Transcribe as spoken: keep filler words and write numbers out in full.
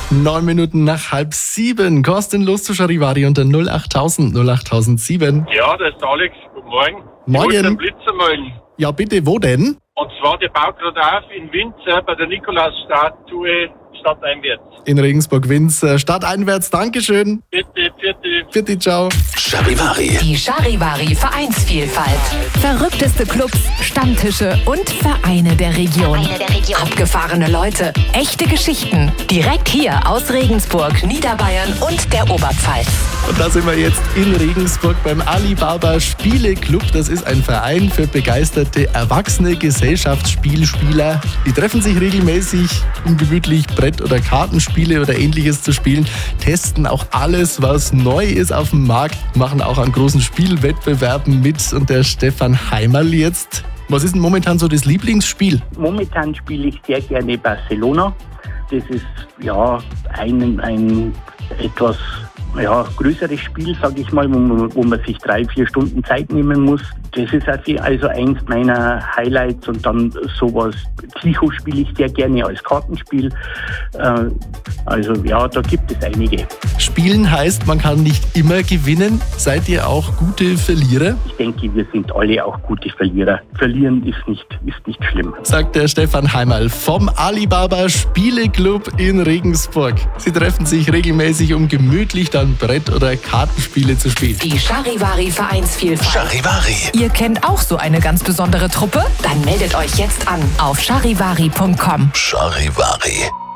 Neun Minuten nach halb sieben. Kostenlos zu Charivari unter null achttausend null achttausendsieben. Ja, das ist Alex. Guten Morgen. Morgen. Ich wollte einen Blitzer melden. Ja, bitte, wo denn? Und zwar, der baut gerade auf in Winzer bei der Nikolausstatue stadteinwärts. In Regensburg-Winz, äh, stadteinwärts. Dankeschön. Bitte, bitte. Bitte, ciao. Charivari. Die Charivari Vereinsvielfalt. Verrückteste Clubs, Stammtische und Vereine der Region. Vereine der Region. Abgefahrene Leute, echte Geschichten. Direkt hier aus Regensburg, Niederbayern und der Oberpfalz. Und da sind wir jetzt in Regensburg beim Alibaba Spieleclub. Das ist ein Verein für begeisterte erwachsene Gesellschaftsspielspieler. Die treffen sich regelmäßig, um gemütlich Brett- oder Kartenspiele oder Ähnliches zu spielen, testen auch alles, was neu ist auf dem Markt, machen auch an großen Spielwettbewerben mit. Und der Stefan Heimerl jetzt. Was ist denn momentan so das Lieblingsspiel? Momentan spiele ich sehr gerne Barcelona. Das ist ja ein, ein etwas ja, größeres Spiel, sage ich mal, wo man, wo man sich drei, vier Stunden Zeit nehmen muss. Das ist also eins meiner Highlights. Und dann sowas, Psycho spiele ich sehr gerne als Kartenspiel. Also ja, da gibt es einige. Spielen heißt, man kann nicht immer gewinnen. Seid ihr auch gute Verlierer? Ich denke, wir sind alle auch gute Verlierer. Verlieren ist nicht, ist nicht schlimm. Sagt der Stefan Heimerl vom Alibaba Spieleclub in Regensburg. Sie treffen sich regelmäßig, um gemütlich dann Brett- oder Kartenspiele zu spielen. Die Charivari Vereinsvielfalt. Charivari. Ihr kennt auch so eine ganz besondere Truppe? Dann meldet euch jetzt an auf charivari punkt com. Charivari.